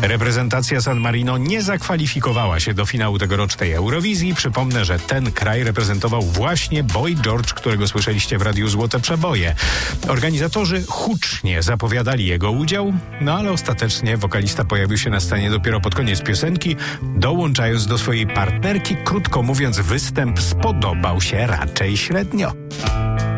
Reprezentacja San Marino nie zakwalifikowała się do finału tegorocznej Eurowizji. Przypomnę, że ten kraj reprezentował właśnie Boy George, którego słyszeliście w Radiu Złote Przeboje. Organizatorzy hucznie zapowiadali jego udział, no ale ostatecznie wokalista pojawił się na scenie dopiero pod koniec piosenki, dołączając do swojej partnerki. Krótko mówiąc, występ spodobał się raczej średnio.